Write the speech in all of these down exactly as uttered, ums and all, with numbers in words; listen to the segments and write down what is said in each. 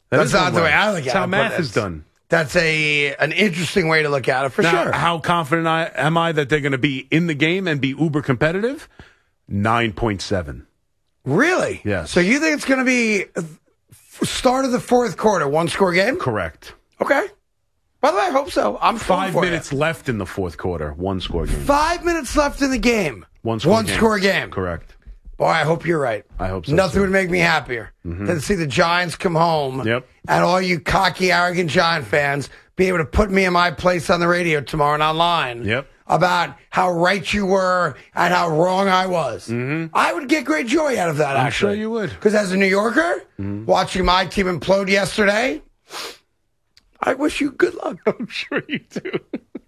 That That's is not one the way I look at That's it. how math but is done. That's a an interesting way to look at it, for Now, sure. how confident I, am I that they're going to be in the game and be uber competitive? nine point seven. Really? Yes. So you think it's going to be start of the fourth quarter, one-score game? Correct. Okay. By the way, I hope so. I'm Five for minutes you. left in the fourth quarter, one-score game. Five minutes left in the game. One-score One game. score game. Correct. Boy, I hope you're right. I hope so, Nothing too. would make me happier Mhm. than to see the Giants come home Yep. and all you cocky, arrogant Giant fans be able to put me in my place on the radio tomorrow and online Yep. about how right you were and how wrong I was. Mm-hmm. I would get great joy out of that, I'm actually. sure you would. Because as a New Yorker, Mm-hmm. watching my team implode yesterday, I wish you good luck. I'm sure you do.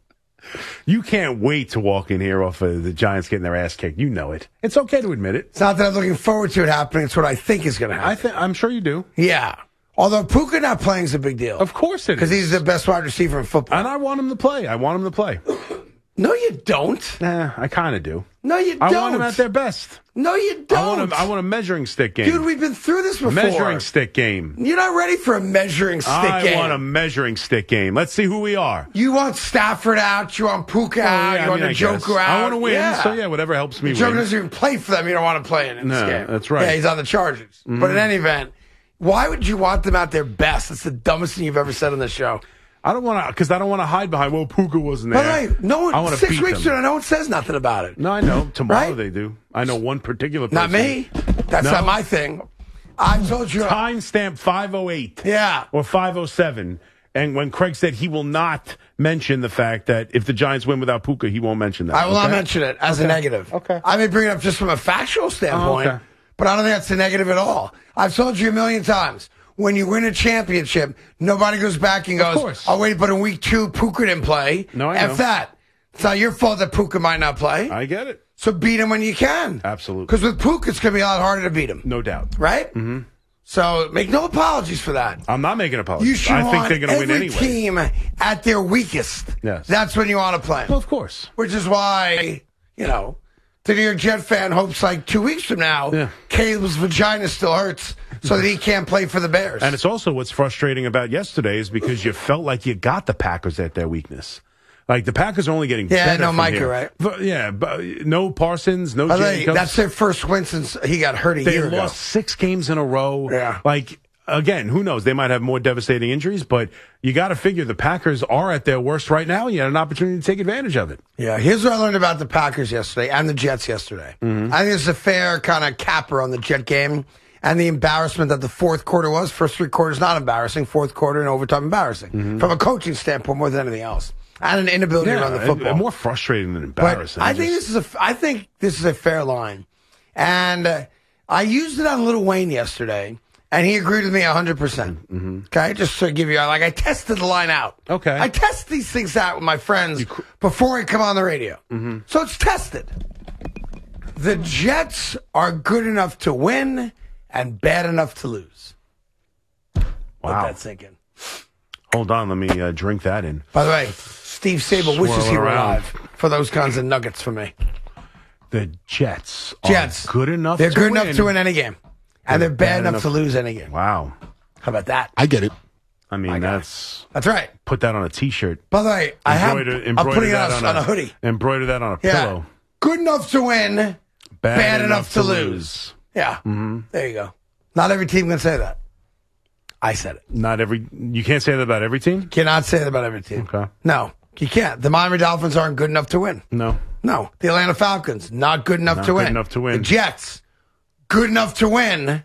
You can't wait to walk in here off of the Giants getting their ass kicked. You know it. It's okay to admit it. It's not that I'm looking forward to it happening. It's what I think is going to happen. I think I'm sure you do. Yeah. Although Puka not playing is a big deal. Of course it is. Because he's the best wide receiver in football. And I want him to play. I want him to play. No, you don't. Nah, I kind of do. No, you I don't. want him at their best. No, you don't. I want, a, I want a measuring stick game. Dude, we've been through this before. Measuring stick game. You're not ready for a measuring stick I game. want a measuring stick game. Let's see who we are. You want Stafford out. You want Puka Oh, out. yeah, you I want mean, I the Joker guess. out. I want to win, Yeah. so yeah, whatever helps me The Joker win. doesn't even play for them. You don't want to play in, in this No, game. that's right. Yeah, he's on the Chargers. Mm-hmm. But in any event, why would you want them at their best? That's the dumbest thing you've ever said on the show. I don't want to, because I don't want to hide behind, well, Puka wasn't there. By the way, no one, I want to six beat weeks them. ago, no one says nothing about it. No, I know. Tomorrow Right? they do. I know one particular person. Not me. That's No. not my thing. I told you. Timestamp five oh eight. Yeah. Or five oh seven. And when Craig said he will not mention the fact that if the Giants win without Puka, he won't mention that. I will okay? not mention it as a Okay. negative. Okay. I may bring it up just from a factual standpoint, Oh, okay. but I don't think that's a negative at all. I've told you a million times. When you win a championship, nobody goes back and Of goes, course. oh, wait, but in week two, Puka didn't play. No, I F know. that. It's not your fault that Puka might not play. I get it. So beat him when you can. Absolutely. Because with Puka, it's going to be a lot harder to beat him. No doubt. Right? Mm-hmm. So make no apologies for that. I'm not making apologies. You should I think want they're going to win every anyway. team at their weakest. Yes. That's when you want to play 'em. Well, of course. Which is why, you know, the New York Jet fan hopes like two weeks from now, Yeah. Caleb's vagina still hurts so that he can't play for the Bears. And it's also what's frustrating about yesterday is because you felt like you got the Packers at their weakness. Like the Packers are only getting Yeah, better no from Micah, here. right? But, yeah, but no Parsons, no By the way, Jacobs. that's their first win since he got hurt a They year lost six games in a row. Yeah. Like, again, who knows? They might have more devastating injuries, but you got to figure the Packers are at their worst right now. You had an opportunity to take advantage of it. ago. Yeah, here's what I learned about the Packers yesterday and the Jets yesterday. Mm-hmm. I think it's a fair kind of capper on the Jet game and the embarrassment that the fourth quarter was. First three quarters not embarrassing. Fourth quarter and overtime embarrassing. Mm-hmm. From a coaching standpoint more than anything else. And an inability to run the and- football. and more frustrating than But embarrassing. I think Just- this is a. I think this is a fair line, and uh, I used it on Lil Wayne yesterday, and he agreed with me a hundred percent. Okay, just to give you like I tested the line out. Okay. I test these things out with my friends cr- before I come on the radio, Mm-hmm. so it's tested. The Jets are good enough to win and bad enough to lose. Let Wow. that sink in. Hold on, let me uh, drink that in. By the way, Steve Sable Swirl wishes it he were around. alive for those kinds of nuggets for me. The Jets are Jets. good enough They're to good win. enough to win any game. And they're, They're bad, bad enough, enough- to lose any game. Wow. How about that? I get it. I mean, My God. that's... That's right. Put that on a T-shirt. By the way, I have. Embroider- I'm embroider putting it that on, a, on a hoodie. Embroider that on a Yeah. pillow. Good enough to win, Bad, bad, enough, to lose. Yeah. Mm-hmm. There you go. Not every team can say that. I said it. Not every... You can't say that about every team? Cannot say that about every team. Okay. No, you can't. The Miami Dolphins aren't good enough to win. No. No. The Atlanta Falcons, not good enough Not to good win. enough to win. The Jets, good enough to win,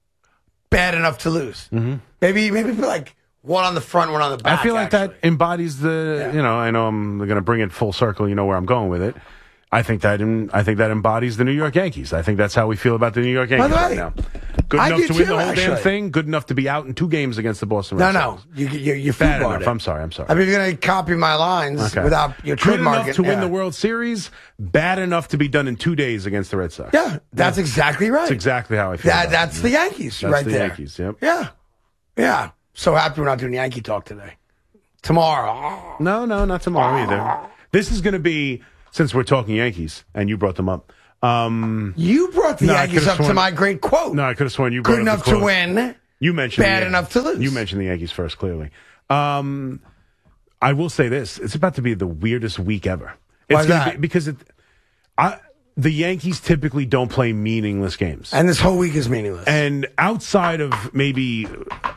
bad enough to lose. Mm-hmm. Maybe, maybe put like one on the front, one on the back. I feel like actually. that embodies the, Yeah. you know, I know I'm going to bring it full circle. You know where I'm going with it. I think that in, I think that embodies the New York Yankees. I think that's how we feel about the New York Yankees the right way, now. Good I enough do to win too, the whole damn actually. thing. Good enough to be out in two games against the Boston No, Red no. Sox. You, you, you Bad footballed enough. it. I'm sorry. I'm sorry. I mean, you're going to copy my lines Okay. without your Good trademark enough it. to win Yeah. the World Series. Bad enough to be done in two days against the Red Sox. Yeah, that's exactly right. That's exactly how I feel. That, about that's it. the Yankees That's right the there. Yankees. Yep. Yeah. Yeah. So happy we're not doing Yankee talk today. Tomorrow. No, no, not tomorrow either. This is going to be, since we're talking Yankees, and you brought them up. Um, You brought the No, I Yankees could've up to sworn- my great quote. no, I could have sworn you brought Good up enough the to quote. win, You mentioned bad the, enough to lose. You mentioned the Yankees first, clearly. Um, I will say this: it's about to be the weirdest week ever. It's Why is gonna that? Be, because it, I, the Yankees typically don't play meaningless games, And this whole week is meaningless. and outside of maybe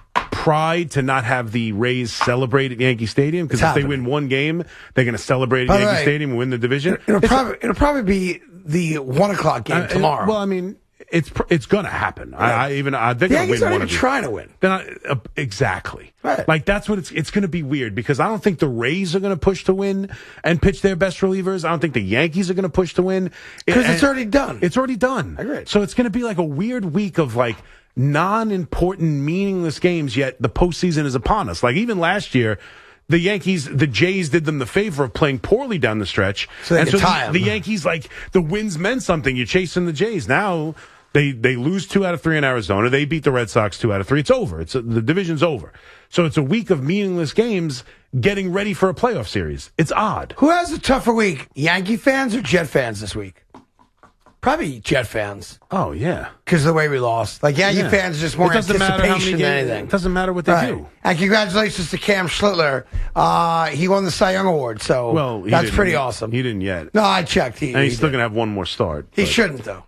pride to not have the Rays celebrate at Yankee Stadium, because if they win one game, they're going to celebrate at By the Yankee way, Stadium and win the division. It'll It's- probably it'll probably be the one o'clock game uh, tomorrow. Well, I mean, it's pr- it's going to happen. I, I even I, they're the going to Yankees win aren't one even of these. trying to win. Then I, uh, exactly. Right. Like that's what it's it's going to be weird because I don't think the Rays are going to push to win and pitch their best relievers. I don't think the Yankees are going to push to win Because And- it's already done. It's already done. I agree. So it's going to be like a weird week of like non-important, meaningless games. Yet the postseason is upon us. Like even last year. The Yankees, the Jays did them the favor of playing poorly down the stretch. So they and could so tie the, 'em. the Yankees, like, the wins meant something. You're chasing the Jays. Now, they, they lose two out of three in Arizona. They beat the Red Sox two out of three. It's over. It's a, the division's over. So it's a week of meaningless games getting ready for a playoff series. It's odd. Who has a tougher week, Yankee fans or Jet fans this week? Probably Jet fans, Oh, yeah. because of the way we lost. Like Yankee Yeah. fans, just more It doesn't matter how many anticipation games. than anything. It doesn't matter what they Right. do. And congratulations to Cam Schlittler. Uh, he won the Cy Young Award, so Well, he that's didn't- pretty awesome. He didn't yet. No, I checked. He, And he's he still did. going to have one more start. He but- shouldn't, though.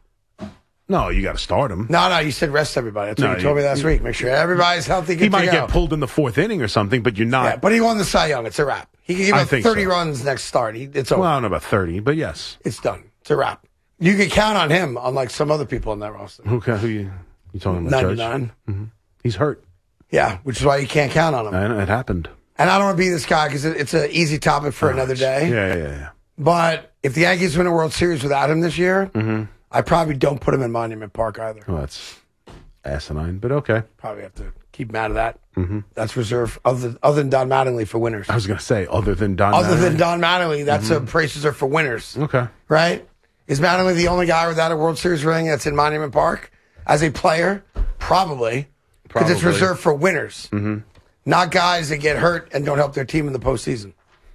No, you got to start him. No, no, you said rest everybody. That's what No, you told you- me last week. Make sure everybody's healthy. Good He might to go. get pulled in the fourth inning or something, but you're not. Yeah, but he won the Cy Young. It's a wrap. He can give I up think thirty so. runs next start. He, it's over. Well, I don't know about thirty, but yes. It's done. It's a wrap. You can count on him, unlike some other people in that roster. Who, who you, you talking about? Judge? ninety-nine. He's hurt. Yeah, which is why you can't count on him. And it happened. And I don't want to be this guy because it, it's an easy topic for another day. Yeah, yeah, yeah. But if the Yankees win a World Series without him this year, Mm-hmm. I probably don't put him in Monument Park either. Well, that's asinine, but okay. Probably have to keep him out of that. Mm-hmm. That's reserved other, other than Don Mattingly for winners. I was going to say, other than Don Other than Mattingly. Don Mattingly, that's Mm-hmm. a price reserved for winners. Okay. Right? Is Mattingly the only guy without a World Series ring that's in Monument Park as a player? Probably. Because it's Probably. reserved for winners, mm-hmm. not guys that get hurt and don't help their team in the postseason.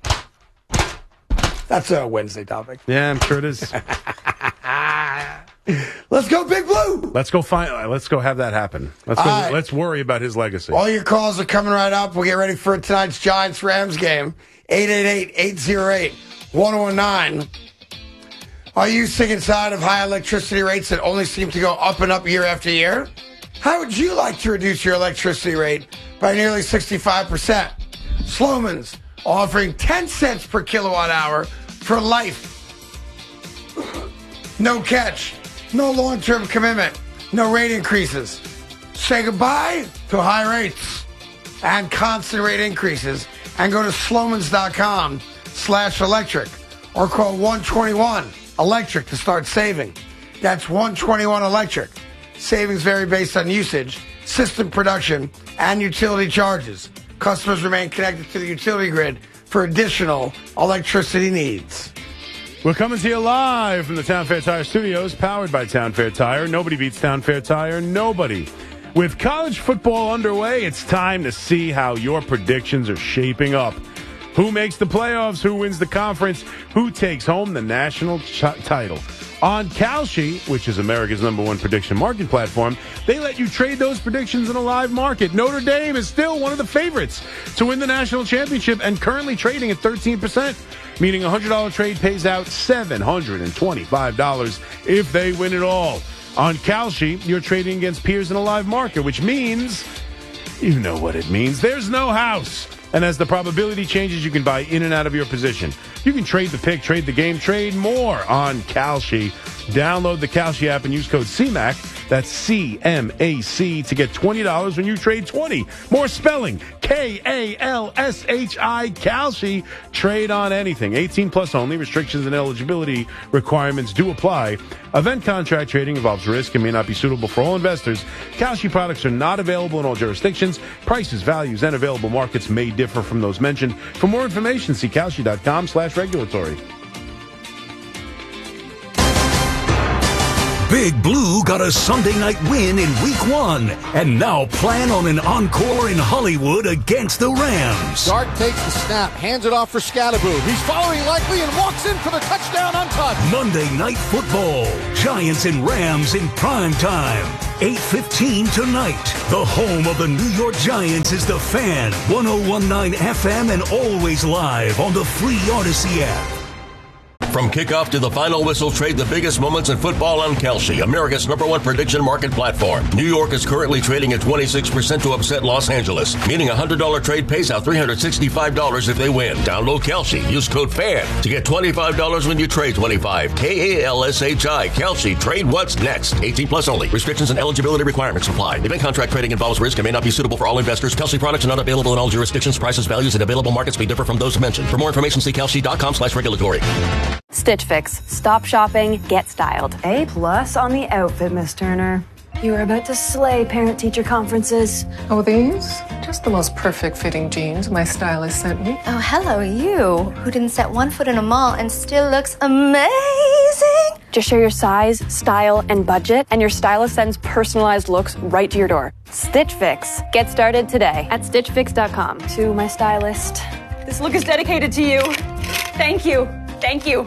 That's a Wednesday topic. Yeah, I'm sure it is. Let's go, Big Blue! Let's go find. uh, Let's go have that happen. Let's go. All right. Let's worry about his legacy. All your calls are coming right up. We'll get ready for tonight's Giants-Rams game. eight eight eight, eight oh eight, one oh one nine. Are you sick and tired of high electricity rates that only seem to go up and up year after year? How would you like to reduce your electricity rate by nearly sixty-five percent? Sloman's offering ten cents per kilowatt hour for life. No catch, no long-term commitment, no rate increases. Say goodbye to high rates and constant rate increases and go to slomans.com slash electric or call one twenty-one electric to start saving. That's one twenty-one electric. Savings vary based on usage, system production, and utility charges. Customers remain connected to the utility grid for additional electricity needs. We're coming to you live from the Town Fair Tire Studios, powered by Town Fair Tire. Nobody beats Town Fair Tire. Nobody. With college football underway, it's time to see how your predictions are shaping up. Who makes the playoffs? Who wins the conference? Who takes home the national ch- title? On Kalshi, which is America's number one prediction market platform, they let you trade those predictions in a live market. Notre Dame is still one of the favorites to win the national championship and currently trading at thirteen percent, meaning a one hundred dollars trade pays out seven hundred twenty-five dollars if they win it all. On Kalshi, you're trading against peers in a live market, which means, you know what it means, there's no house. And as the probability changes, you can buy in and out of your position. You can trade the pick, trade the game, trade more on Kalshi. Download the Kalshi app and use code C M A C, that's C M A C, to get twenty dollars when you trade twenty. More spelling, K A L S H I, Kalshi. Trade on anything. eighteen plus only. Restrictions and eligibility requirements do apply. Event contract trading involves risk and may not be suitable for all investors. Kalshi products are not available in all jurisdictions. Prices, values, and available markets may differ from those mentioned. For more information, see Kalshi.com slash regulatory. Big Blue got a Sunday night win in week one and now plan on an encore in Hollywood against the Rams. Dart takes the snap, hands it off for Scalaboo. He's following likely and walks in for the touchdown untouched. Monday Night Football, Giants and Rams in prime time. eight fifteen tonight. The home of the New York Giants is The Fan, one oh one point nine F M and always live on the free Odyssey app. From kickoff to the final whistle, trade the biggest moments in football on Kalshi, America's number one prediction market platform. New York is currently trading at twenty-six percent to upset Los Angeles, meaning a one hundred dollars trade pays out three hundred sixty-five dollars if they win. Download Kalshi. Use code FAN to get twenty-five dollars when you trade twenty-five. K A L S H I. Kalshi. Trade what's next. eighteen plus only. Restrictions and eligibility requirements apply. Event contract trading involves risk and may not be suitable for all investors. Kalshi products are not available in all jurisdictions. Prices, values, and available markets may differ from those mentioned. For more information, see Kalshi.com slash regulatory. Stitch Fix. Stop shopping, get styled. A plus on the outfit, Miss Turner. You are about to slay parent-teacher conferences. Oh, these? Just the most perfect fitting jeans my stylist sent me. Oh, hello, you, who didn't set one foot in a mall and still looks amazing. Just share your size, style, and budget, and your stylist sends personalized looks right to your door. Stitch Fix. Get started today at stitch fix dot com. To my stylist, this look is dedicated to you. Thank you. Thank you.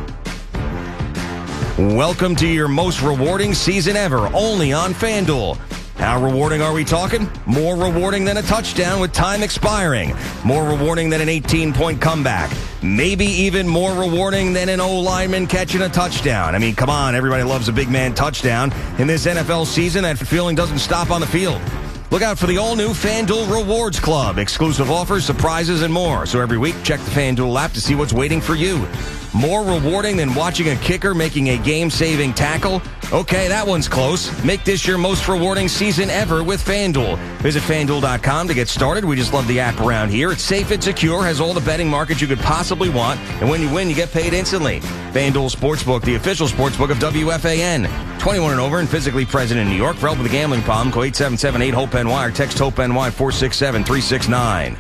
Welcome to your most rewarding season ever, only on FanDuel. How rewarding are we talking? More rewarding than a touchdown with time expiring. More rewarding than an eighteen-point comeback. Maybe even more rewarding than an O-lineman catching a touchdown. I mean, come on, everybody loves a big man touchdown. In this N F L season, that feeling doesn't stop on the field. Look out for the all-new FanDuel Rewards Club. Exclusive offers, surprises, and more. So every week, check the FanDuel app to see what's waiting for you. More rewarding than watching a kicker making a game-saving tackle? Okay, that one's close. Make this your most rewarding season ever with FanDuel. Visit FanDuel dot com to get started. We just love the app around here. It's safe and secure, has all the betting markets you could possibly want, and when you win, you get paid instantly. FanDuel Sportsbook, the official sportsbook of W F A N. twenty-one and over and physically present in New York. For help with a gambling problem, call eight seven seven eight hope N Y or text HOPE-NY four six seven three six nine.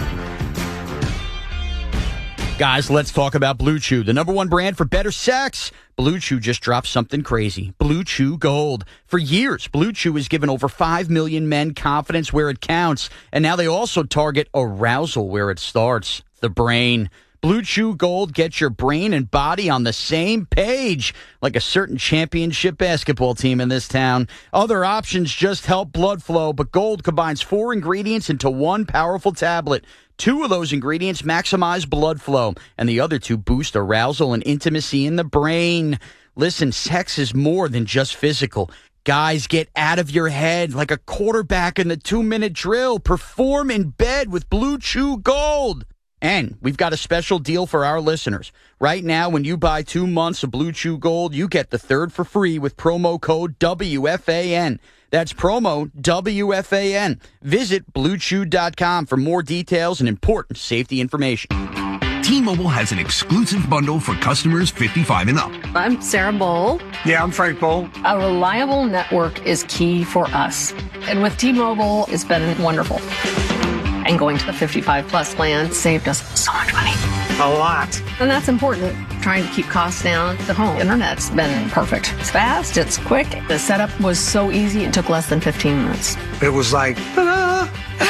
Guys, let's talk about Blue Chew, the number one brand for better sex. Blue Chew just dropped something crazy. Blue Chew Gold. For years, Blue Chew has given over five million men confidence where it counts, and now they also target arousal where it starts, the brain. Blue Chew Gold gets your brain and body on the same page, like a certain championship basketball team in this town. Other options just help blood flow, but Gold combines four ingredients into one powerful tablet. Two of those ingredients maximize blood flow, and the other two boost arousal and intimacy in the brain. Listen, sex is more than just physical. Guys, get out of your head like a quarterback in the two-minute drill. Perform in bed with Blue Chew Gold. And we've got a special deal for our listeners. Right now, when you buy two months of Blue Chew Gold, you get the third for free with promo code W F A N. That's promo W F A N. Visit blue chew dot com for more details and important safety information. T-Mobile has an exclusive bundle for customers fifty-five and up. I'm Sarah Bowl. Yeah, I'm Frank Bowl. A reliable network is key for us. And with T-Mobile, it's been wonderful. And going to the fifty-five plus plan saved us so much money. A lot. And that's important. Trying to keep costs down. The home internet's been perfect. It's fast, it's quick. The setup was so easy, it took less than fifteen minutes. It was like, ta-da!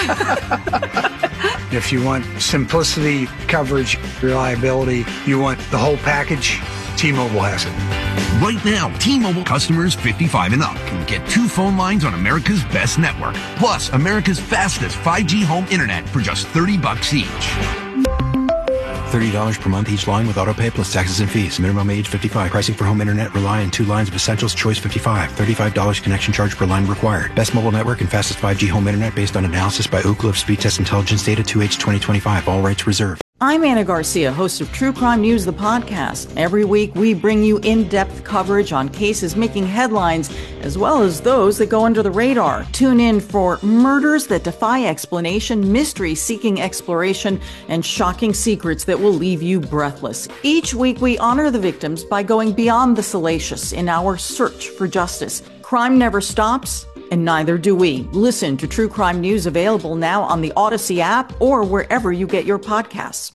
If you want simplicity, coverage, reliability, you want the whole package, T-Mobile has it. Right now, T-Mobile customers fifty-five and up can get two phone lines on America's best network, plus America's fastest five G home internet for just thirty bucks each. thirty dollars per month each line with autopay plus taxes and fees. Minimum age fifty-five. Pricing for home internet rely on two lines of Essentials Choice fifty-five. thirty-five dollars connection charge per line required. Best mobile network and fastest five G home internet based on analysis by Ookla of Speed Test Intelligence Data two H twenty twenty-five. All rights reserved. I'm Anna Garcia, host of True Crime News, the podcast. Every week, we bring you in-depth coverage on cases making headlines, as well as those that go under the radar. Tune in for murders that defy explanation, mysteries seeking exploration, and shocking secrets that will leave you breathless. Each week, we honor the victims by going beyond the salacious in our search for justice. Crime never stops, and neither do we. Listen to True Crime News, available now on the Odyssey app or wherever you get your podcasts.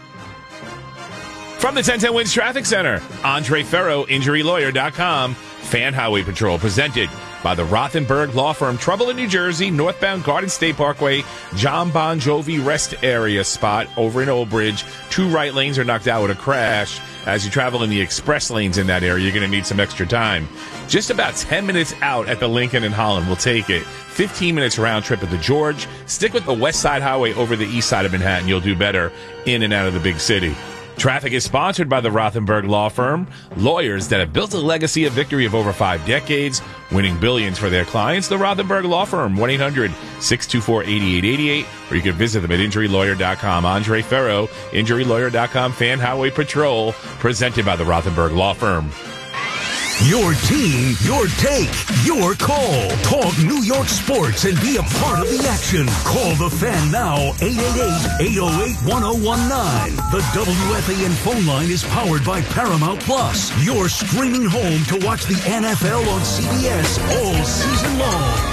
From the ten ten Wins Traffic Center, Andre Ferro, injury lawyer dot com, Fan Highway Patrol presented by the Rothenberg Law Firm. Trouble in New Jersey, northbound Garden State Parkway, John Bon Jovi rest area spot over in Old Bridge. Two right lanes are knocked out with a crash. As you travel in the express lanes in that area, you're going to need some extra time. Just about ten minutes out at the Lincoln in Holland. We'll take it. fifteen minutes round trip at the George. Stick with the West Side Highway over the east side of Manhattan. You'll do better in and out of the big city. Traffic is sponsored by the Rothenberg Law Firm, lawyers that have built a legacy of victory of over five decades, winning billions for their clients. The Rothenberg Law Firm, one eight hundred six two four eight eight eight eight, or you can visit them at injury lawyer dot com. Andre Ferro, injury lawyer dot com, Fan Highway Patrol, presented by the Rothenberg Law Firm. Your team, your take, your call. Talk New York sports and be a part of the action. Call the Fan now, eight eight eight, eight oh eight, one oh one nine. The W F A N phone line is powered by Paramount Plus. Your streaming home to watch the N F L on C B S all season long.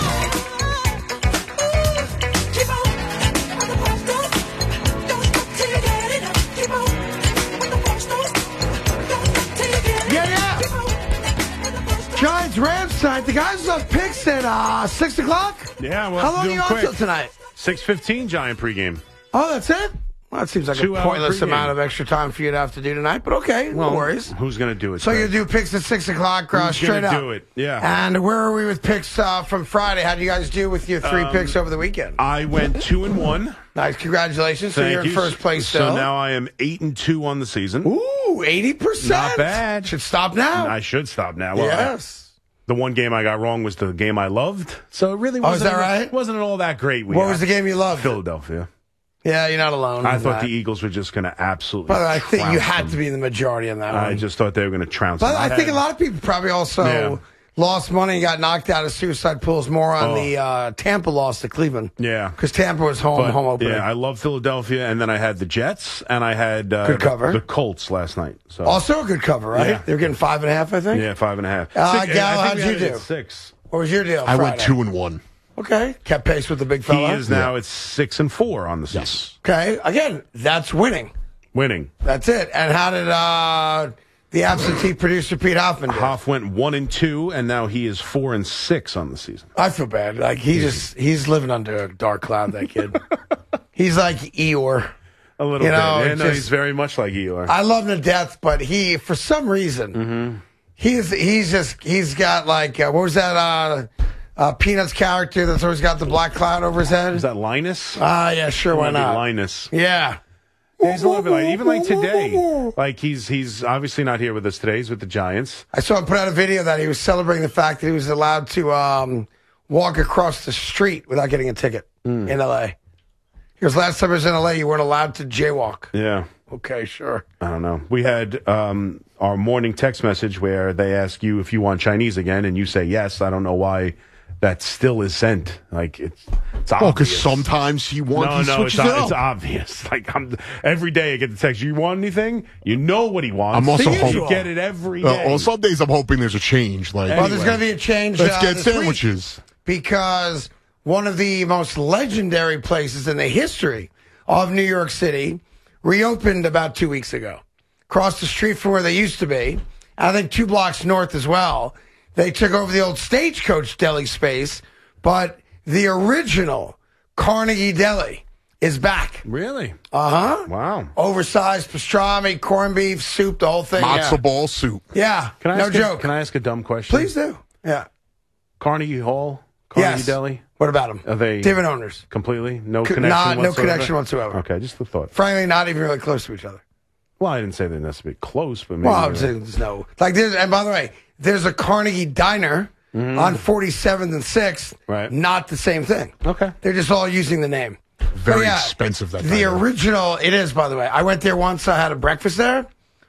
Giants Rams tonight. The guys love picks at uh, six o'clock. Yeah, well, how long are you on quick. till tonight? Six fifteen. Giant pregame. Oh, that's it. Well, that seems like Two a hour pointless pregame. amount of extra time for you to have to do tonight. But okay, Well, no worries. Who's going to do it? So Chris? you do picks at six o'clock, uh, Who's straight gonna up. do it? Yeah. And where are we with picks uh, from Friday? How do you guys do with your three Um, picks over the weekend? I went two and one. Nice, congratulations. So Thank you're in you. first place So still. now I am eight and two on the season. Ooh, eighty percent. Not bad. Should stop now. I should stop now. Well, yes. I- the one game I got wrong was the game I loved. So it really Oh, wasn't. is that right? Wasn't all that great. We What got was the game you loved? Philadelphia. Yeah, you're not alone. I in thought that. the Eagles were just going to absolutely. But I think you trounce had them. to be in the majority on that one. I just thought they were going to trounce. But them. I think had- a lot of people probably also Yeah. lost money and got knocked out of suicide pools more on Oh. the uh, Tampa loss to Cleveland. Yeah, Because Tampa was home But, home opener. Yeah, I love Philadelphia, and then I had the Jets, and I had uh, Good cover. The, the Colts last night. So Also a good cover, right? Yeah. They were getting five and a half, I think. yeah, five and a half. Uh, Six- Gal, I think how'd we you had it do? at Six. What was your deal? I went Friday? two and one. Okay, kept pace with the big fella. He is now at six and four on the season. Yes. Okay, again, that's winning. Winning. That's it. And how did uh, the absentee producer Pete Hoffman do? Hoff went one and two, and now he is four and six on the season. I feel bad. Like he just he's living under a dark cloud. That kid. He's like Eeyore. A little You bit. know, Yeah, it's no, just- he's very much like Eeyore. I love him to death, but he, for some reason, Mm-hmm. he's he's just he's got like uh, what was that uh, uh, Peanuts character that's always got the black cloud over his head? Is that Linus? Ah, yeah, sure, why Might be not? Linus. Yeah. Yeah, he's a little bit like even like today. Like he's he's obviously not here with us today. He's with the Giants. I saw him put out a video that he was celebrating the fact that he was allowed to um, walk across the street without getting a ticket Hmm. in L A. Because last time I was in L A, you weren't allowed to jaywalk. Yeah. Okay, sure. I don't know. We had um, our morning text message where they ask you if you want Chinese again, and you say yes. I don't know why that still is sent. Like it's it's Oh, because obvious. sometimes he wants No, he no, switches it's, it o- up. it's obvious. Like I'm every day I get the text. You want anything? You know what he wants. I'm also You hoping- get it every Uh, day. on some days, I'm hoping there's a change. Like, Well, there's going to be a change. let's uh, get this week sandwiches. because one of the most legendary places in the history of New York City reopened about two weeks ago. Across the street from where they used to be, I think two blocks north as well. They took over the old Stagecoach Deli space, but the original Carnegie Deli is back. Really? Uh huh. Wow. Oversized pastrami, corned beef, soup, the whole thing. Matzo yeah. ball soup. Yeah. Can I no ask a- joke. can I ask a dumb question? Please do. Yeah. Carnegie Hall, Carnegie Yes. Deli. What about them? Are they Different owners. completely no Co- connection? not- no whatsoever? connection whatsoever. Okay, just the thought. Frankly, not even really close to each other. Well, I didn't say they're necessarily close, but maybe. Well, I'm they're- saying there's no. Like, there's, and by the way, there's a Carnegie Diner on forty-seventh and sixth. Right. Not the same thing. Okay. They're just all using the name. Very But yeah, expensive, that The diner. original, it is, by the way. I went there once. I had a breakfast there.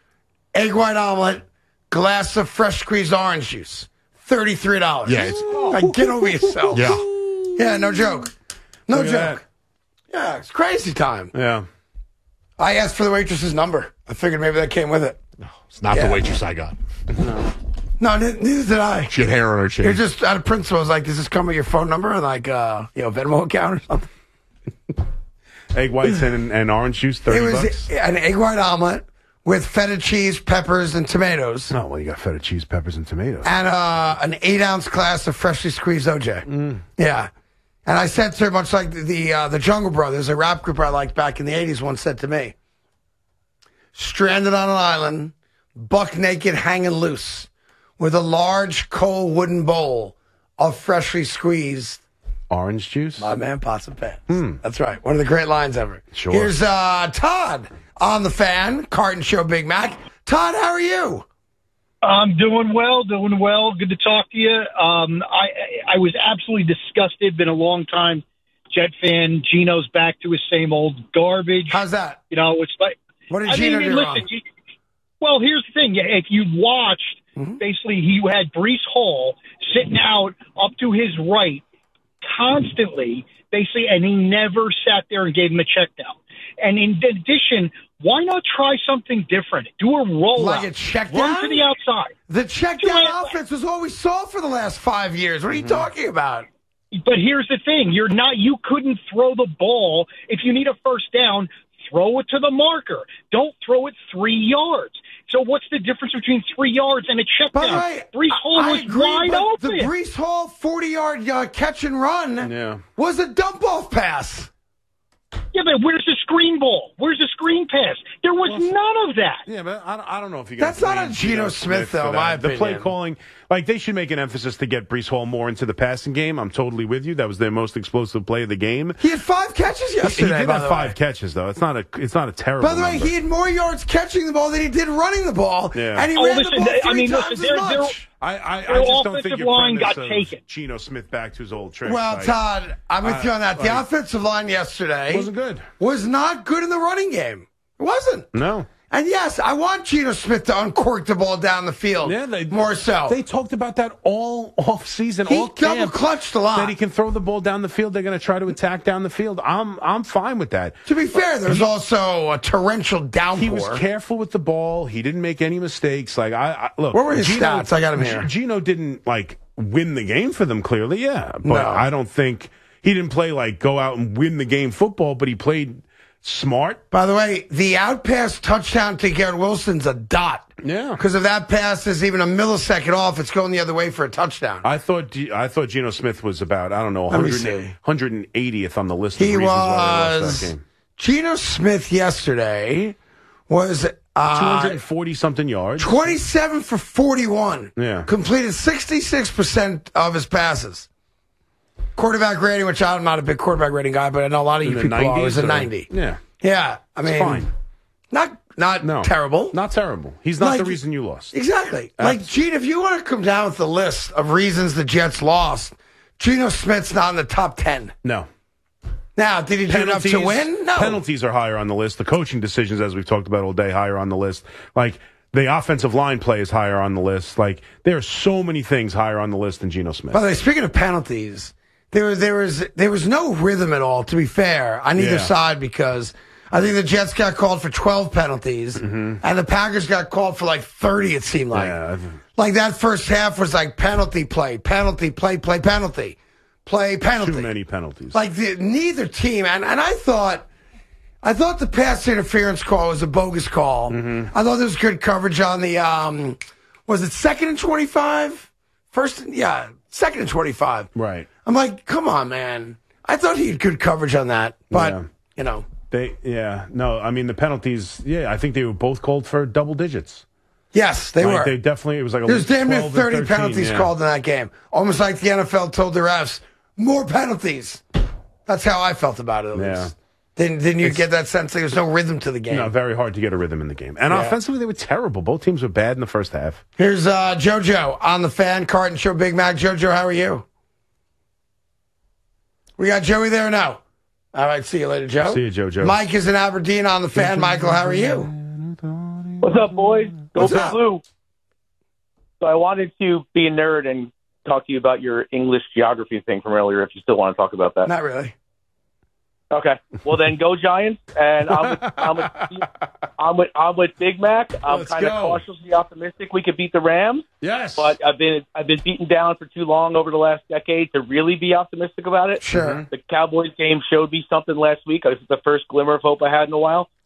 Egg white omelet, glass of fresh squeezed orange juice. thirty-three dollars. Yeah, it's- Like, get over yourself. Yeah. Yeah, no joke. No Look at joke. Yeah, it's crazy time. Yeah. I asked for the waitress's number. I figured maybe that came with it. It's not Yeah. the waitress I got. No, ne- neither did I. She had hair on her chin. You're just out of principle. I was like, does this come with your phone number and like, uh, you know, Venmo account or something? Egg whites and, and orange juice, thirty It was bucks. an egg white omelet with feta cheese, peppers, and tomatoes. Oh, well, you got feta cheese, peppers, and tomatoes. And uh, an eight-ounce glass of freshly squeezed O J. Mm. Yeah. And I said to her, much like the uh, the Jungle Brothers, a rap group I liked back in the eighties, once said to me, stranded on an island, buck naked, hanging loose, with a large, cold wooden bowl of freshly squeezed orange juice. My man, pots and pans. Hmm. That's right. One of the great lines ever. Sure. Here's uh, Todd on the Fan, Carton Show Big Mac. Todd, how are you? I'm doing well, doing well. Good to talk to you. Um, I I was absolutely disgusted. Been a long time Jet fan. Gino's back to his same old garbage. How's that? You know, it's like what did I Gino mean, do listen, wrong? You, well, here's the thing. If you watched, mm-hmm. basically, he had Breece Hall sitting out up to his right constantly, basically, and he never sat there and gave him a check down. And in addition, why not try something different? Do a rollout. Like a check Run down? to the outside. The check Do down it. offense was all we saw for the last five years. What are you Mm-hmm. talking about? But here's the thing. You're not, you couldn't throw the ball. If you need a first down, throw it to the marker. Don't throw it three yards. So what's the difference between three yards and a check By down? the way, Breece Hall I was agree, wide but open. The Breece Hall forty-yard uh, catch and run Yeah. was a dump-off pass. Yeah, but where's the screen ball? Where's the screen pass? There was none of that. Yeah, but I don't, I don't know if you guys That's not blame on Geno Smith, though, for in that. my The play opinion. calling, like, they should make an emphasis to get Breece Hall more into the passing game. I'm totally with you. That was their most explosive play of the game. He had five catches yesterday, He did by have the five way. catches, though. It's not a, it's not a terrible By the way, number. he had more yards catching the ball than he did running the ball, Yeah. and he Oh, ran listen, the ball they- three I mean, times listen, as they're- much. they're- I, I, I Their just don't offensive think your line premise got of taken. Geno Smith back to his old tricks. Well, like, Todd, I'm with you on that. The like- offensive line yesterday Wasn't good. was not good in the running game. It wasn't. No. And yes, I want Geno Smith to uncork the ball down the field. Yeah, they, more so. They talked about that all off season. He all camp, double clutched a lot. That he can throw the ball down the field. They're going to try to attack down the field. I'm I'm fine with that. To be fair, there's He- also a torrential downpour. He was careful with the ball. He didn't make any mistakes. Like I, I look. What were his Geno, stats? I got him here. Geno didn't like win the game for them. Clearly, yeah, but No. I don't think he didn't play like go out and win the game football. But he played smart. By the way, the out pass touchdown to Garrett Wilson's a dot. Yeah. Because if that pass is even a millisecond off, it's going the other way for a touchdown. I thought G- I thought Geno Smith was about I don't know Let me one hundred, see. one hundred eightieth on the list. He of reasons why they lost was. that game. Geno Smith yesterday was uh, two hundred forty something yards. twenty-seven for forty-one. Yeah. Completed sixty-six percent of his passes. Quarterback rating, which I'm not a big quarterback rating guy, but I know a lot of In you the people are, nineties is a or- ninety. Yeah. Yeah. I mean, It's fine. not not No. terrible. Not terrible. He's not Like- the reason you lost. Exactly. Like, Gene, if you want to come down with the list of reasons the Jets lost, Geno Smith's not in the top ten. No. Now, did he do enough to win? No. Penalties are higher on the list. The coaching decisions, as we've talked about all day, higher on the list. Like, the offensive line play is higher on the list. Like, there are so many things higher on the list than Geno Smith. By the way, speaking of penalties, there was there was there was no rhythm at all. To be fair, on either Yeah. side, because I think the Jets got called for twelve penalties, and the Packers got called for like thirty. It seemed like, Yeah. like that first half was like penalty play, penalty play, play penalty, play penalty. Too many penalties. Like the, neither team, and and I thought. I thought the pass interference call was a bogus call. I thought there was good coverage on the, um, was it second and twenty-five? First, yeah, second and twenty-five. Right. I'm like, come on, man. I thought he had good coverage on that, but, Yeah. you know. They, yeah. No, I mean, the penalties, yeah, I think they were both called for double digits. Yes, they Like, were. They definitely, it was like a There's damn near twelve and thirty thirteen, penalties yeah. called in that game. Almost like the N F L told the refs, more penalties. That's how I felt about it, at Yeah. least. Then, then you It's- get that sense there was no rhythm to the game. No, very hard to get a rhythm in the game. And Yeah. offensively, they were terrible. Both teams were bad in the first half. Here's uh, JoJo on the Fan Carton Show Big Mac. JoJo, how are you? We got Joey there now. All right, see you later, Joe. See you, JoJo. Mike is in Aberdeen on the Fan. Michael, how are you? What's up, boys? Go What's Big up? Blue. So I wanted to be a nerd and talk to you about your English geography thing from earlier, if you still want to talk about that. Not really. Okay. Well, then go Giants. And I'm with, I'm with, I'm with, I'm with Big Mac. I'm Let's kind of go. cautiously optimistic we could beat the Rams. Yes. But I've been I've been beaten down for too long over the last decade to really be optimistic about it. Sure. The Cowboys game showed me something last week. This is the first glimmer of hope I had in a while.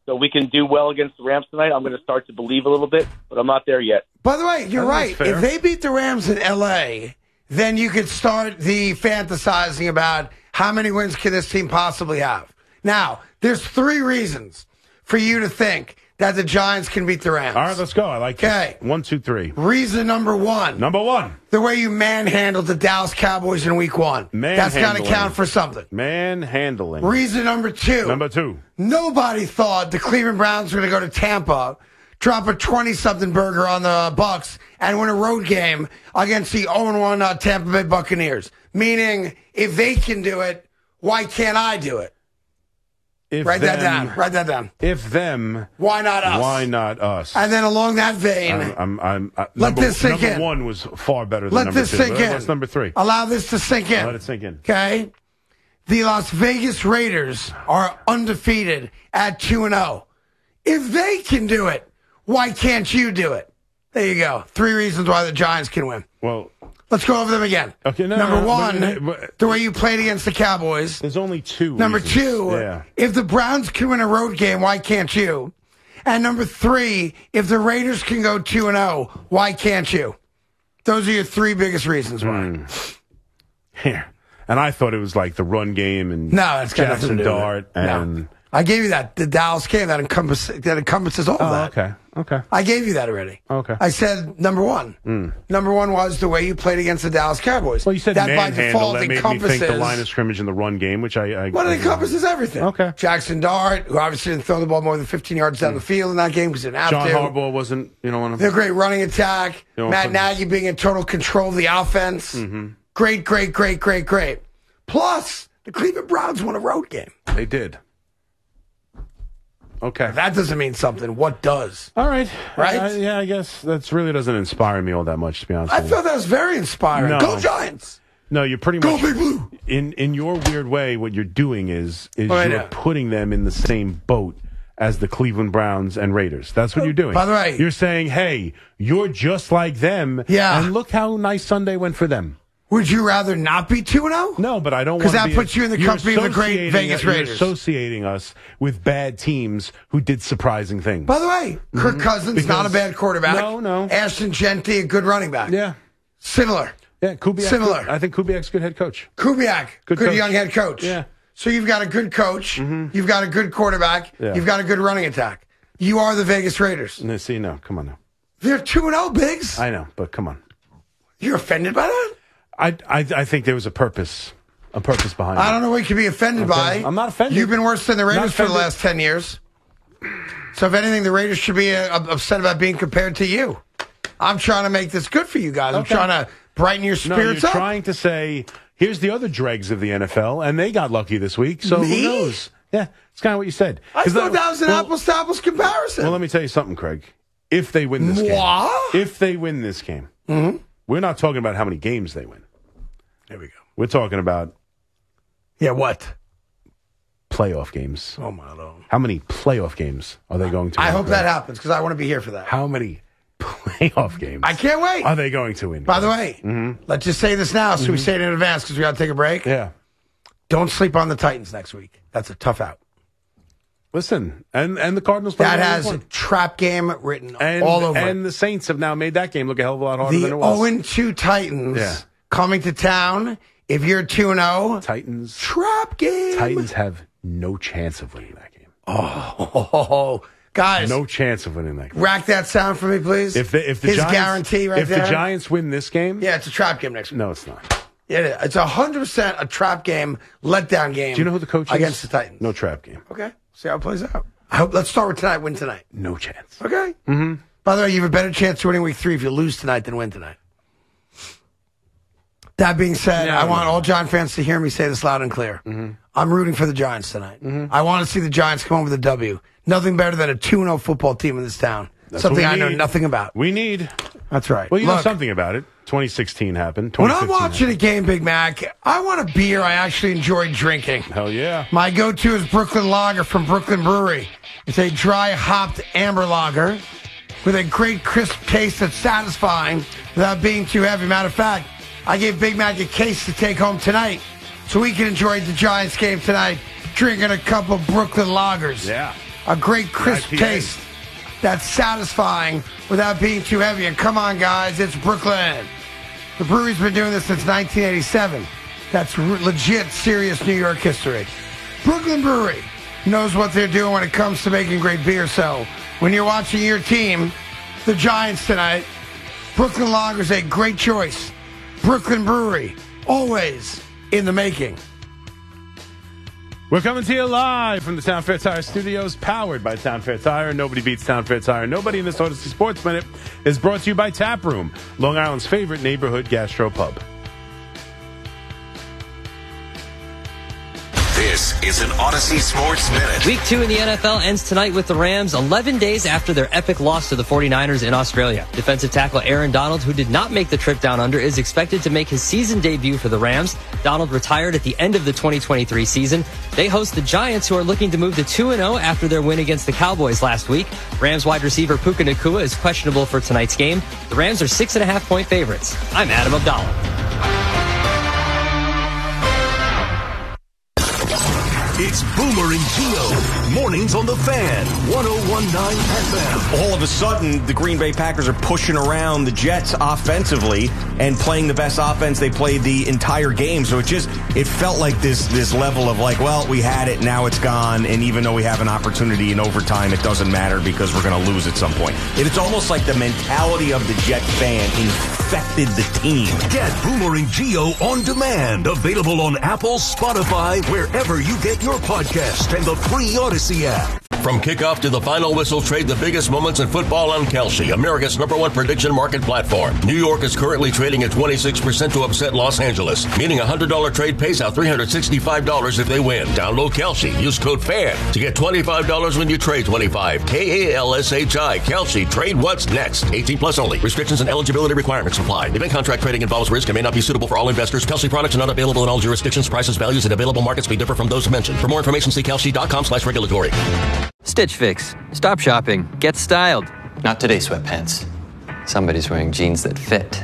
so we can do well against the Rams tonight. I'm going to start to believe a little bit, but I'm not there yet. By the way, you're I right. think that's fair. If they beat the Rams in L A, then you could start the fantasizing about how many wins can this team possibly have. Now, there's three reasons for you to think that the Giants can beat the Rams. All right, let's go. I like Okay. this. One, two, three. Reason number one. Number one. The way you manhandled the Dallas Cowboys in week one. That's got to Manhandling. count for something. Manhandling. Reason number two. Number two. Nobody thought the Cleveland Browns were going to go to Tampa, drop a twenty-something burger on the Bucks, and win a road game against the oh and one uh, Tampa Bay Buccaneers. Meaning, if they can do it, why can't I do it? If Write that them- down. Write that down. If them, Why not us? why not us? And then along that vein, I'm, I'm, I'm, I, Let number, this sink number in. one was far better than let number this two. sink What- in. What's number three? Allow this to sink in. Let it sink in. Okay? The Las Vegas Raiders are undefeated at two and oh. If they can do it, why can't you do it? There you go. Three reasons why the Giants can win. Well, let's go over them again. Okay, no, Number no, one, but- but- the way you played against the Cowboys. There's only two. Number reasons. two, Yeah. if the Browns can win a road game, why can't you? And number three, if the Raiders can go two and oh, why can't you? Those are your three biggest reasons why. Mm. Here. And I thought it was like the run game and No, it's got Jackson nothing to do with Dart it. No. and I gave you that. The Dallas game that encompass that encompasses all Oh, that. okay. Okay. I gave you that already. Okay. I said number one. Mm. Number one was the way you played against the Dallas Cowboys. Well, you said that by manhandle. default That made me encompasses. think the line of scrimmage in the run game, which I. I Well, it I- encompasses everything. Okay. Jackson Dart, who obviously didn't throw the ball more than fifteen yards down the field in that game because he didn't have John to. Harbaugh wasn't, you know, one of Their great running attack. You know, Matt from- Nagy being in total control of the offense. Mhm. Great, great, great, great, great. Plus, the Cleveland Browns won a road game. They did. Okay. If that doesn't mean something, what does? All right. Right? Uh, yeah, I guess that really doesn't inspire me all that much, to be honest I with you. thought that was very inspiring. No. Go Giants! No, you're pretty Go much Big Blue! in in your weird way. What you're doing is is Oh, I you're know. putting them in the same boat as the Cleveland Browns and Raiders. That's what you're doing. By the way- you're saying, "Hey, you're just like them." Yeah. and look how nice Sunday went for them. Would you rather not be two and oh? No, but I don't 'Cause want that be puts you in the you're company of the great associating- Vegas you're Raiders. associating us with bad teams who did surprising things. By the way, Kirk Mhm. Cousins, not a Because- bad quarterback. No, no. Ashton Genty, a good running back. Yeah. Similar. Yeah, Kubiak. Similar. I think Kubiak's a good head coach. Kubiak, Good good, coach. young head coach. Yeah. So you've got a good coach. You've got a good quarterback. Yeah. You've got a good running attack. You are the Vegas Raiders. No, see, no, come on now. They're two and oh, Biggs. I know, but come on. You're offended by that? I, I, I think there was a purpose, a purpose behind it. I don't know what you could be offended Okay. by. I'm not offended. You've been worse than the Not Raiders for the offended. last ten years. So if anything, the Raiders should be uh, upset about being compared to you. I'm trying to make this good for you guys. I'm Okay. trying to brighten your No, spirits you're up. trying to say, here's the other dregs of the N F L, and they got lucky this week, so Me? who knows? Yeah, it's kind of what you said. I 'Cause thought that was an well, apples to apples comparison. Well, let me tell you something, Craig. If they win this Moi? game, if they win this game, Mm-hmm. we're not talking about how many games they win. There we go. We're talking about Yeah, what? playoff games. Oh, my Lord. How many playoff games are they going to I win? hope Greg? that happens because I want to be here for that. How many playoff games I can't wait. are they going to win? By the way, Mhm. let's just say this now so we say it in advance because we got to take a break. Yeah. Don't sleep on the Titans next week. That's a tough out. Listen, and and the Cardinals play That well has this a one. trap game written and, all over and it. the Saints have now made that game look a hell of a lot harder The than it was. oh and two Titans Yeah. coming to town. If you're two and oh, Titans trap game. Titans have no chance of winning that game. Oh, guys, No chance of winning that game. rack that sound for me, please. If the if the His Giants, guarantee right if there. the Giants win this game, Yeah, it's a trap game next week. no, it's not. It is. It's a hundred percent a trap game, letdown game. Do you know who the coach is? against the Titans? No trap game. Okay, see how it plays out. I hope. Let's start with tonight. Win tonight. No chance. Okay. Mm-hmm. By the way, you have a better chance of winning week three if you lose tonight than win tonight. That being said, No, I want no. all Giant fans to hear me say this loud and clear. Mm-hmm. I'm rooting for the Giants tonight. I want to see the Giants come home with a W. Nothing better than a two and oh football team in this town. That's Something what I we know need. nothing about. We need. That's right. Well, you know Look, something about it. twenty sixteen happened. when I'm twenty fifteen watching a game, Big Mac, I want a beer I actually enjoy drinking. happened. Hell yeah. My go-to is Brooklyn Lager from Brooklyn Brewery. It's a dry hopped amber lager with a great crisp taste that's satisfying without being too heavy. Matter of fact, I gave Big Mac a case to take home tonight so we can enjoy the Giants game tonight drinking a couple Brooklyn Lagers. Yeah. a great crisp I P A. taste that's satisfying without being too heavy. And come on, guys, it's Brooklyn. The brewery's been doing this since nineteen eighty-seven. That's re- legit, serious New York history. Brooklyn Brewery knows what they're doing when it comes to making great beer. So when you're watching your team, the Giants tonight, Brooklyn Lager's a great choice. Brooklyn Brewery, always in the making. We're coming to you live from the Town Fair Tire Studios, powered by Town Fair Tire. Nobody beats Town Fair Tire. Nobody in this Odyssey Sports Minute is brought to you by Tap Room, Long Island's favorite neighborhood gastropub. This is an Odyssey Sports Minute. Week two in the N F L ends tonight with the Rams eleven days after their epic loss to the forty-niners in Australia. Defensive tackle Aaron Donald, who did not make the trip down under, is expected to make his season debut for the Rams. Donald retired at the end of the twenty twenty-three season. They host the Giants, who are looking to move to two and oh after their win against the Cowboys last week. Rams wide receiver Puka Nacua is questionable for tonight's game. The Rams are six and a half point favorites. I'm Adam Abdallah. It's Boomer and Gio. Mornings on the Fan. one oh one point nine F M. All of a sudden, the Green Bay Packers are pushing around the Jets offensively and playing the best offense they played the entire game. So it just, it felt like this this level of like, well, we had it, now it's gone. And even though we have an opportunity in overtime, it doesn't matter because we're going to lose at some point. And it's almost like the mentality of the Jet fan infected the team. Get Boomer and Gio on demand. Available on Apple, Spotify, wherever you get your podcast, and the free Odyssey app. From kickoff to the final whistle, trade the biggest moments in football on Kalshi, America's number one prediction market platform. New York is currently trading at twenty-six percent to upset Los Angeles, meaning a one hundred dollars trade pays out three hundred sixty-five dollars if they win. Download Kalshi. Use code FAN to get twenty-five dollars when you trade twenty-five. K A L S H I. Kalshi. Trade what's next. eighteen plus only. Restrictions and eligibility requirements apply. Event contract trading involves risk and may not be suitable for all investors. Kalshi products are not available in all jurisdictions. Prices, values, and available markets may differ from those mentioned. For more information, see Kalshi.com slash regulatory. Stitch Fix. Stop shopping. Get styled. Not today, sweatpants. Somebody's wearing jeans that fit.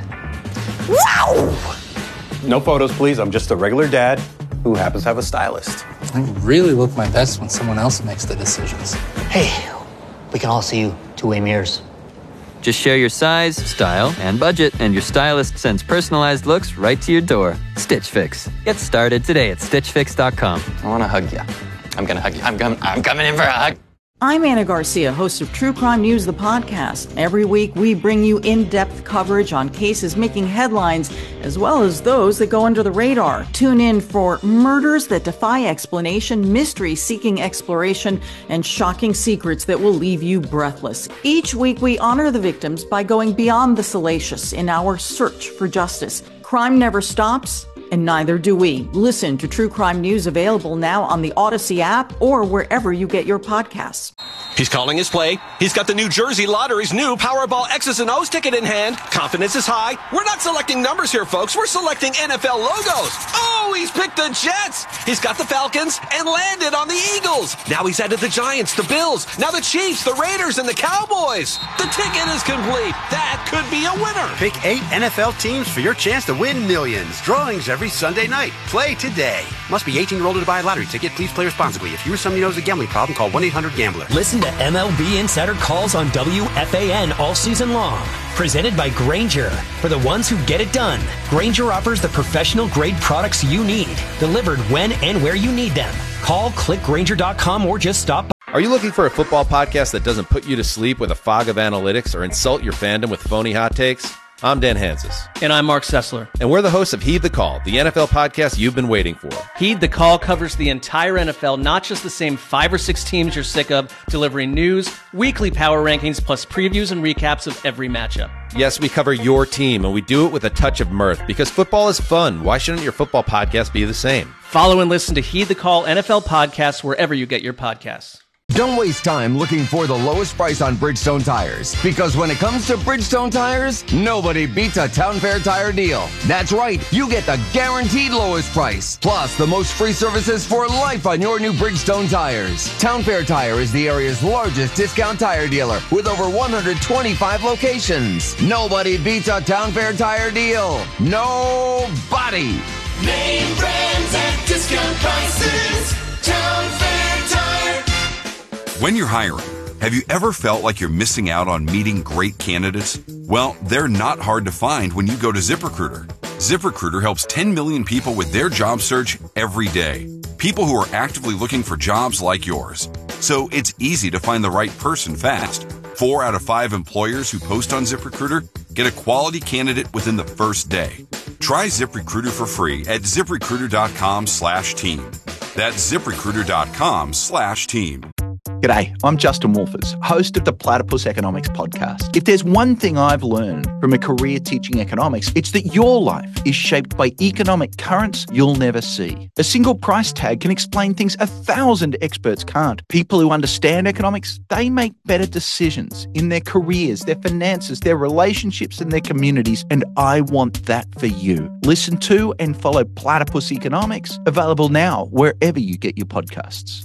Wow! No photos, please. I'm just a regular dad who happens to have a stylist. I really look my best when someone else makes the decisions. Hey, we can all see you two-way mirrors. Just share your size, style, and budget, and your stylist sends personalized looks right to your door. Stitch Fix. Get started today at stitch fix dot com. I want to hug you. I'm going to hug you. I'm coming, I'm coming in for a hug. I'm Anna Garcia, host of True Crime News, the podcast. Every week, we bring you in-depth coverage on cases making headlines, as well as those that go under the radar. Tune in for murders that defy explanation, mysteries seeking exploration, and shocking secrets that will leave you breathless. Each week, we honor the victims by going beyond the salacious in our search for justice. Crime never stops, and neither do we. Listen to True Crime News, available now on the Odyssey app or wherever you get your podcasts. He's calling his play. He's got the New Jersey Lottery's new Powerball X's and O's ticket in hand. Confidence is high. We're not selecting numbers here, folks. We're selecting N F L logos. Oh, he's picked the Jets. He's got the Falcons and landed on the Eagles. Now he's added the Giants, the Bills, now the Chiefs, the Raiders, and the Cowboys. The ticket is complete. That could be a winner. Pick eight N F L teams for your chance to win millions. Drawings every Sunday night. Play today. Must be eighteen year old to buy a lottery ticket. Please play responsibly. If you or somebody knows a gambling problem, call one eight hundred gambler. Listen to M L B Insider Calls on W F A N all season long. Presented by Grainger. For the ones who get it done, Grainger offers the professional grade products you need, delivered when and where you need them. Call, click Grainger dot com, or just stop by. Are you looking for a football podcast that doesn't put you to sleep with a fog of analytics or insult your fandom with phony hot takes? I'm Dan Hansis. And I'm Mark Sessler. And we're the hosts of Heed the Call, the N F L podcast you've been waiting for. Heed the Call covers the entire N F L, not just the same five or six teams you're sick of, delivering news, weekly power rankings, plus previews and recaps of every matchup. Yes, we cover your team, and we do it with a touch of mirth, because football is fun. Why shouldn't your football podcast be the same? Follow and listen to Heed the Call N F L podcast wherever you get your podcasts. Don't waste time looking for the lowest price on Bridgestone tires, because when it comes to Bridgestone tires, nobody beats a Town Fair tire deal. That's right, you get the guaranteed lowest price, plus the most free services for life on your new Bridgestone tires. Town Fair Tire is the area's largest discount tire dealer with over one hundred twenty-five locations. Nobody beats a Town Fair tire deal. Nobody. Name brands at discount prices. Town Fair Tire. When you're hiring, have you ever felt like you're missing out on meeting great candidates? Well, they're not hard to find when you go to ZipRecruiter. ZipRecruiter helps ten million people with their job search every day. People who are actively looking for jobs like yours. So it's easy to find the right person fast. Four out of five employers who post on ZipRecruiter get a quality candidate within the first day. Try ZipRecruiter for free at ZipRecruiter.com slash team. That's ZipRecruiter.com slash team. G'day, I'm Justin Wolfers, host of the Platypus Economics podcast. If there's one thing I've learned from a career teaching economics, it's that your life is shaped by economic currents you'll never see. A single price tag can explain things a thousand experts can't. People who understand economics, they make better decisions in their careers, their finances, their relationships, and their communities, and I want that for you. Listen to and follow Platypus Economics, available now wherever you get your podcasts.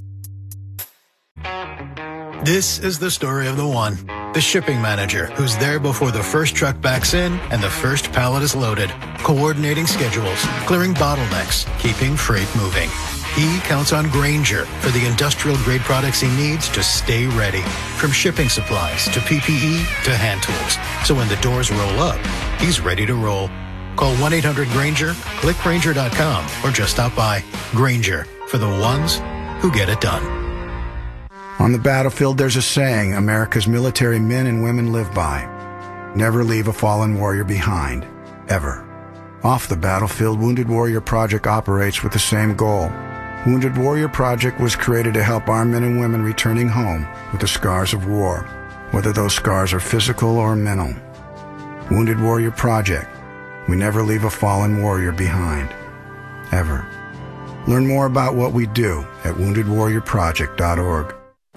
This is the story of the one, the shipping manager who's there before the first truck backs in and the first pallet is loaded, coordinating schedules, clearing bottlenecks, keeping freight moving. He counts on Grainger for the industrial-grade products he needs to stay ready, from shipping supplies to P P E to hand tools. So when the doors roll up, he's ready to roll. Call one eight hundred Grainger, click Grainger dot com, or just stop by. Grainger, for the ones who get it done. On the battlefield, there's a saying America's military men and women live by. Never leave a fallen warrior behind, ever. Off the battlefield, Wounded Warrior Project operates with the same goal. Wounded Warrior Project was created to help our men and women returning home with the scars of war, whether those scars are physical or mental. Wounded Warrior Project. We never leave a fallen warrior behind, ever. Learn more about what we do at wounded warrior project dot org.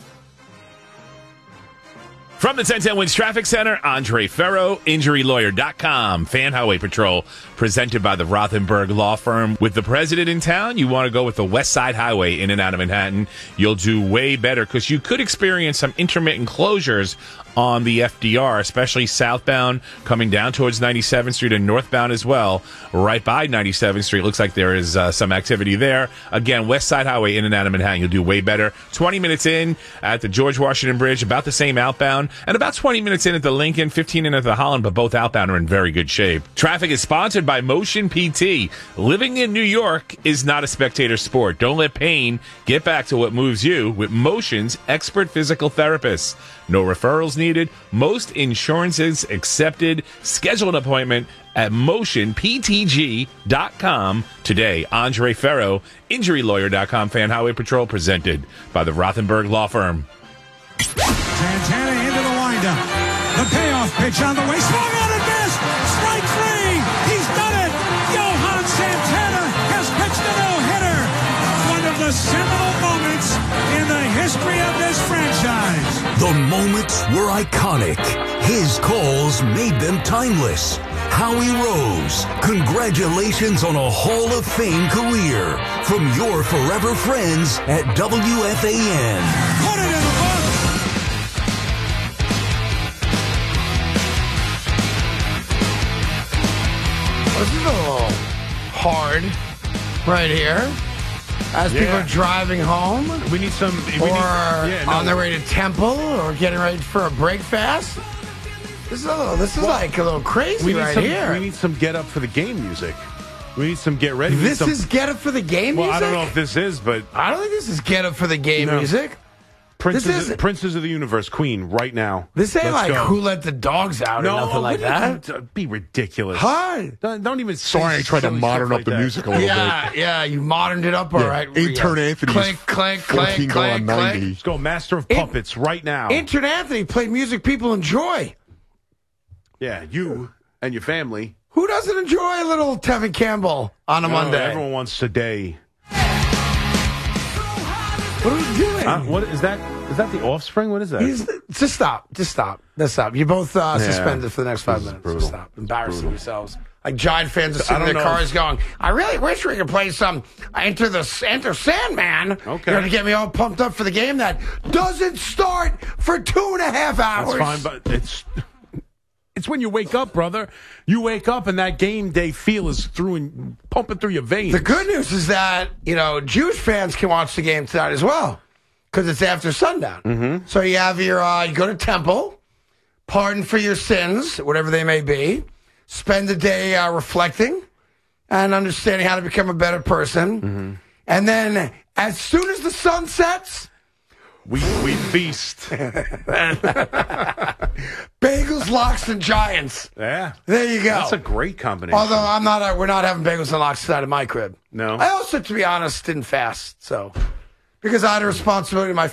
From the ten ten Wins Traffic Center, Andre Ferro, injury lawyer dot com, Fan Highway Patrol, presented by the Rothenberg Law Firm. With the president in town, you want to go with the West Side Highway in and out of Manhattan. You'll do way better because you could experience some intermittent closures on the F D R, especially southbound coming down towards ninety-seventh Street and northbound as well. Right by ninety-seventh Street, looks like there is uh, some activity there. Again, West Side Highway in and out of Manhattan, you'll do way better. twenty minutes in at the George Washington Bridge, about the same outbound, and about twenty minutes in at the Lincoln, fifteen in at the Holland, but both outbound are in very good shape. Traffic is sponsored by Motion P T. Living in New York is not a spectator sport. Don't let pain get back to what moves you with Motion's expert physical therapists. No referrals needed. Most insurances accepted. Schedule an appointment at motion p t g dot com today. Andre Ferro, injury lawyer dot com, Fan Highway Patrol, presented by the Rothenberg Law Firm. Santana into the windup. The payoff pitch on the way. Swung on and missed. Strike three. He's done it. Johan Santana has pitched a no-hitter. One of the seminal moments in the history of this franchise. The moments were iconic. His calls made them timeless. Howie Rose, congratulations on a Hall of Fame career from your forever friends at W F A N. Put it in the book. This is a little hard right here. As Yeah. people are driving home. We need some. We or need, yeah, no. on their way to Temple or getting ready for a break fast. This is a little, this is Well, like a little crazy we need right some, here. We need some get up for the game music. We need some get ready. We need This some, is get up for the game well, music? I don't know if this is, but I don't think this is get up for the game No. music. Princes, This is- Princes of the Universe, Queen, right now. This ain't Let's like go. Who Let the Dogs Out No, or nothing like that. wouldn't Be ridiculous. Hi. Don't, don't even say Sorry, I tried to silly modern stuff up like the that. music a little Yeah, bit. yeah, you moderned it up all Yeah, right. Intern Yeah. Anthony's Clank, clank, clank, fourteen going on clank, ninety. clank. Let's go, Master of In- Puppets, right now. Intern Anthony played music people enjoy. yeah, you and your family. Who doesn't enjoy a little Tevin Campbell on a Oh, Monday? Everyone wants today. What are we doing? Uh, what is that? Is that the Offspring? What is that? He's, just stop. Just stop. Just stop. You're both uh, Yeah. suspended for the next five This is minutes. brutal. Just stop. Embarrassing Brutal. yourselves. Like Giant fans are I sitting in don't their know. cars going, I really wish we could play some Enter the Enter Sandman. Okay. You're going to get me all pumped up for the game that doesn't start for two and a half hours. That's fine, but it's it's when you wake up, brother. You wake up and that game day feel is through and pumping through your veins. The good news is that, you know, Jewish fans can watch the game tonight as well. because it's after sundown. Mm-hmm. So you have your, uh, you go to temple, pardon for your sins, whatever they may be, spend the day uh, reflecting and understanding how to become a better person. Mm-hmm. And then as soon as the sun sets, we we feast. Bagels, lox, and giants. Yeah. There you go. That's a great combination. Although I'm not, uh, we're not having bagels and lox inside of my crib. No. I also, to be honest, didn't fast. So, because I had a responsibility to my